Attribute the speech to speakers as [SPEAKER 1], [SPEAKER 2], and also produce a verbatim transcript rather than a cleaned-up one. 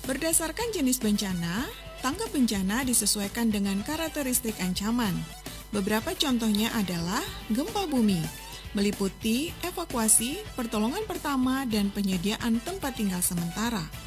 [SPEAKER 1] Berdasarkan jenis bencana, tanggap bencana disesuaikan dengan karakteristik ancaman. Beberapa contohnya adalah gempa bumi, meliputi evakuasi, pertolongan pertama, dan penyediaan tempat tinggal sementara.